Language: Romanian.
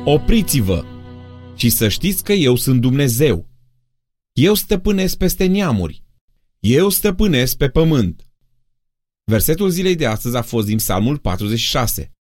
Opriți-vă și să știți că eu sunt Dumnezeu. Eu stăpânesc peste neamuri. Eu stăpânesc pe pământ. Versetul zilei de astăzi a fost din Psalmul 46.